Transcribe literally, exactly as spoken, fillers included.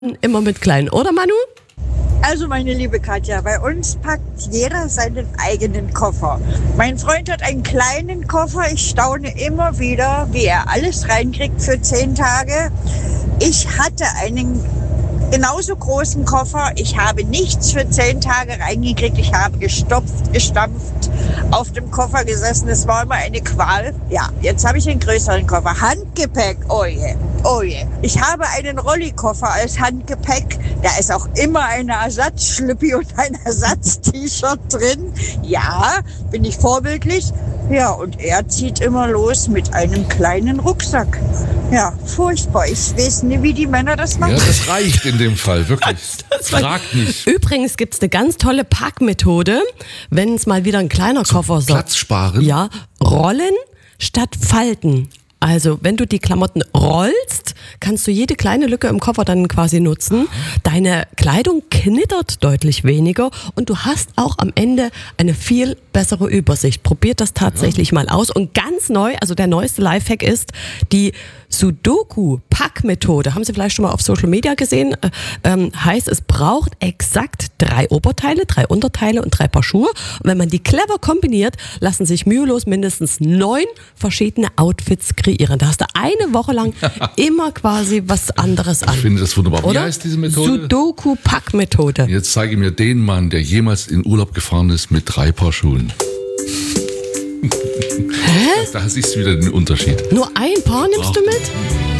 immer mit klein, oder Manu? Also meine liebe Katja, bei uns packt jeder seinen eigenen Koffer. Mein Freund hat einen kleinen Koffer. Ich staune immer wieder, wie er alles reinkriegt für zehn Tage. Ich hatte einen genauso großen Koffer. Ich habe nichts für zehn Tage reingekriegt. Ich habe gestopft, gestampft, auf dem Koffer gesessen. Es war immer eine Qual. Ja, jetzt habe ich einen größeren Koffer. Handgepäck, oh je, oh je. Ich habe einen Rollikoffer als Handgepäck. Da ist auch immer eine Ersatzschlüppi und ein Ersatz-T-Shirt drin. Ja, bin ich vorbildlich. Ja, und er zieht immer los mit einem kleinen Rucksack. Ja, furchtbar. Ich weiß nicht, wie die Männer das machen. Ja, das reicht in dem Fall, wirklich. Frag nicht. Übrigens gibt es eine ganz tolle Packmethode, wenn es mal wieder ein kleiner Zum Koffer soll. Platz sparen? Ja, rollen statt falten. Also, wenn du die Klamotten rollst, kannst du jede kleine Lücke im Koffer dann quasi nutzen. Deine Kleidung knittert deutlich weniger und du hast auch am Ende eine viel bessere Übersicht. Probiert das tatsächlich ja. mal aus. Und ganz neu, also der neueste Lifehack ist die Sudoku-Packmethode. Haben Sie vielleicht schon mal auf Social Media gesehen? Ähm, heißt, es braucht exakt drei Oberteile, drei Unterteile und drei Paar Schuhe. Und wenn man die clever kombiniert, lassen sich mühelos mindestens neun verschiedene Outfits kreieren. Da hast du eine Woche lang immer quasi was anderes an. Ich finde das wunderbar. Wie Oder? heißt diese Methode? Sudoku-Packmethode. Jetzt zeige mir den Mann, der jemals in Urlaub gefahren ist mit drei Paar Schuhen. Hä? Da siehst du wieder den Unterschied. Nur ein Paar nimmst du mit?